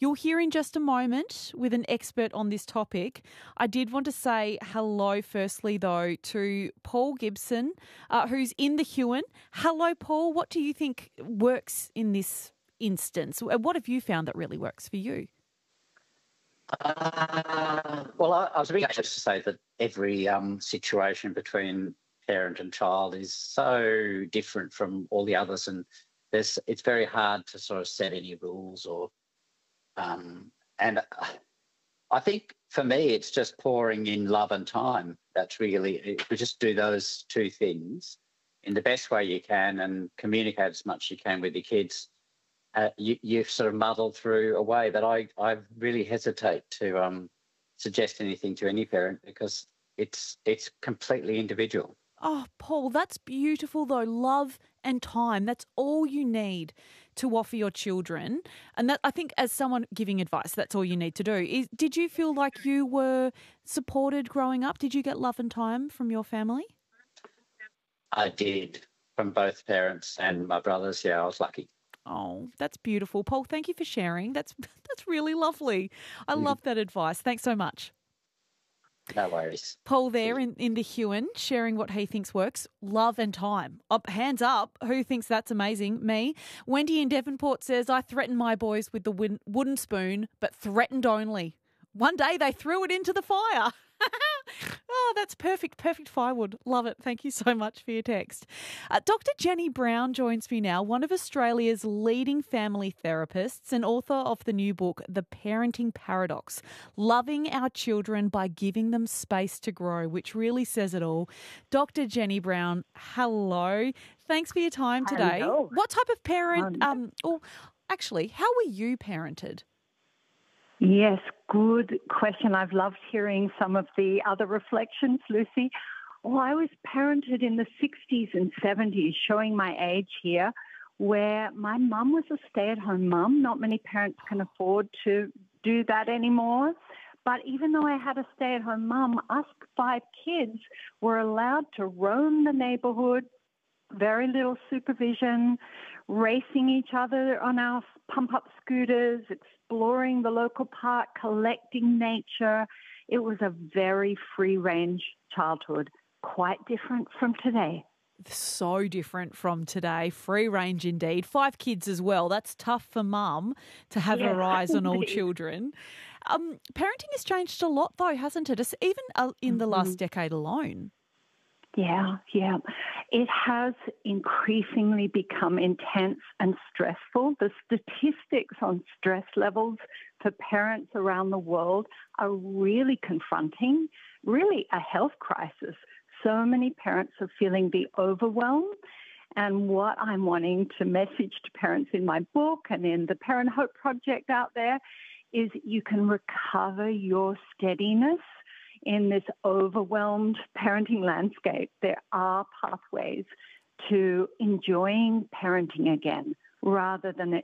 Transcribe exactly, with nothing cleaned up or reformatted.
you'll hear in just a moment with an expert on this topic. I did want to say hello firstly, though, to Paul Gibson, uh, who's in the Huon. Hello, Paul. What do you think works in this instance? What have you found that really works for you? Uh, well, I, I was really anxious to say that every um, situation between parent and child is so different from all the others, and there's it's very hard to sort of set any rules or um, and I think for me it's just pouring in love and time. That's really, if we just do those two things in the best way you can and communicate as much as you can with your kids, uh, you, you've sort of muddled through a way that I, I really hesitate to um, suggest anything to any parent because it's it's completely individual. Oh, Paul, that's beautiful though. Love and time. That's all you need to offer your children. And that, I think, as someone giving advice, that's all you need to do. Is, did you feel like you were supported growing up? Did you get love and time from your family? I did, from both parents and my brothers. Yeah, I was lucky. Oh, that's beautiful. Paul, thank you for sharing. That's that's really lovely. I love that advice. Thanks so much. No worries. Paul there in, in the Huon sharing what he thinks works. Love and time. Up, hands up. Who thinks that's amazing? Me. Wendy in Devonport says, I threatened my boys with the win- wooden spoon, but threatened only. One day they threw it into the fire. Oh, that's perfect, perfect firewood. Love it. Thank you so much for your text. Uh, Doctor Jenny Brown joins me now, one of Australia's leading family therapists and author of the new book, The Parenting Paradox, Loving Our Children by Giving Them Space to Grow, which really says it all. Doctor Jenny Brown, hello. Thanks for your time today. Hello. What type of parent, um, or actually, how were you parented? Yes, good question. I've loved hearing some of the other reflections, Lucy. Well, I was parented in the sixties and seventies, showing my age here, where my mum was a stay-at-home mum. Not many parents can afford to do that anymore. But even though I had a stay-at-home mum, us five kids were allowed to roam the neighbourhood, very little supervision, racing each other on our pump-up scooters, exploring the local park, collecting nature. It was a very free-range childhood, quite different from today. So different from today. Free range indeed. Five kids as well. That's tough for mum to have Yes, her eyes on all indeed. children. Um, parenting has changed a lot though, hasn't it? It's even uh, in the last decade alone. Yeah, yeah. It has increasingly become intense and stressful. The statistics on stress levels for parents around the world are really confronting, really a health crisis. So many parents are feeling the overwhelm. And what I'm wanting to message to parents in my book and in the Parent Hope Project out there is you can recover your steadiness in this overwhelmed parenting landscape. There are pathways to enjoying parenting again rather than it